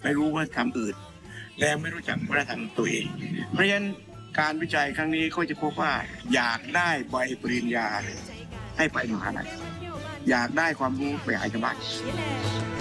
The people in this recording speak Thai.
ไม่รู้ว่าทำอื่นและไม่รู้จักวัฒนธรรมตัวเองเพราะฉะนั้นการวิจัยครั้งนี้ก็จะพบว่าอยากได้ใบปริญญาให้ไปมหาลัยอยากได้ความรู้ไปหาชาวบ้าน